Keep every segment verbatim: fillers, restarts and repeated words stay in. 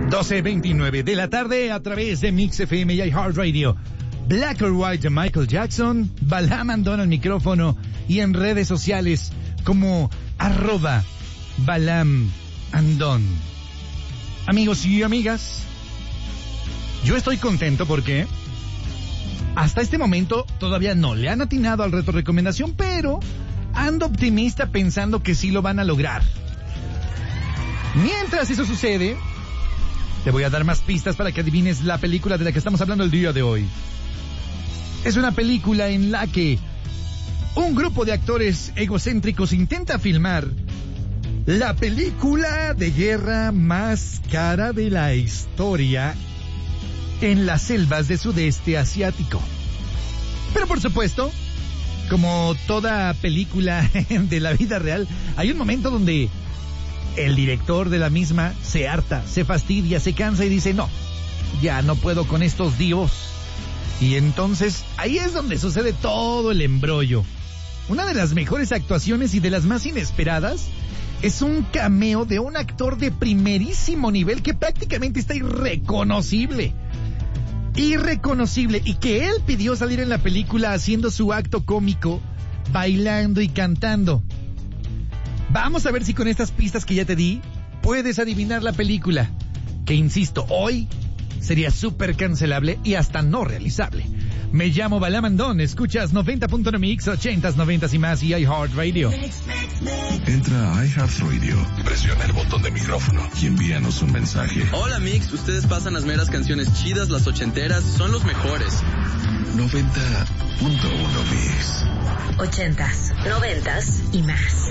doce veintinueve de la tarde a través de Mix F M y iHeartRadio. Black or White de Michael Jackson, Balam Andón al micrófono y en redes sociales como arroba Balam Andón. Amigos y amigas, yo estoy contento porque hasta este momento todavía no le han atinado al reto recomendación, pero ando optimista pensando que sí lo van a lograr. Mientras eso sucede, te voy a dar más pistas para que adivines la película de la que estamos hablando el día de hoy. Es una película en la que un grupo de actores egocéntricos intenta filmar la película de guerra más cara de la historia en las selvas de sudeste asiático. Pero por supuesto, como toda película de la vida real, hay un momento donde el director de la misma se harta, se fastidia, se cansa y dice, no, ya no puedo con estos divos. Y entonces, ahí es donde sucede todo el embrollo. Una de las mejores actuaciones y de las más inesperadas es un cameo de un actor de primerísimo nivel que prácticamente está irreconocible. Irreconocible. Y que él pidió salir en la película haciendo su acto cómico, bailando y cantando. Vamos a ver si con estas pistas que ya te di puedes adivinar la película, que insisto, hoy sería súper cancelable y hasta no realizable. Me llamo Balam Andón, escuchas noventa punto nueve Mix, ochentas, noventas y más y iHeartRadio. Entra a iHeartRadio, presiona el botón de micrófono y envíanos un mensaje. Hola Mix, ustedes pasan las meras canciones chidas, las ochenteras, son los mejores. noventa punto uno Mix. Ochentas, noventas y más.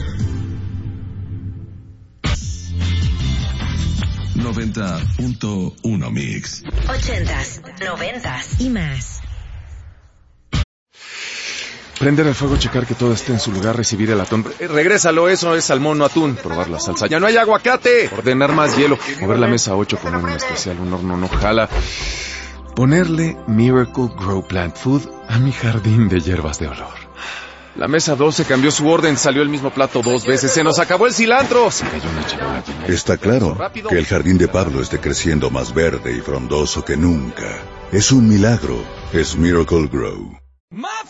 noventa punto uno Mix. Ochentas, noventas y más. Prender el fuego, checar que todo esté en su lugar, recibir el atún. Eh, regrésalo, eso es salmón, no atún. Probar la salsa. ¡Ya no hay aguacate! Ordenar más hielo. Mover la mesa ocho, poner un especial, un horno no jala. Ponerle Miracle Grow Plant Food a mi jardín de hierbas de olor. La mesa doce cambió su orden, salió el mismo plato dos veces. ¡Se nos acabó el cilantro! Se cayó una charola. Está claro que el jardín de Pablo esté creciendo más verde y frondoso que nunca. Es un milagro. Es Miracle Grow.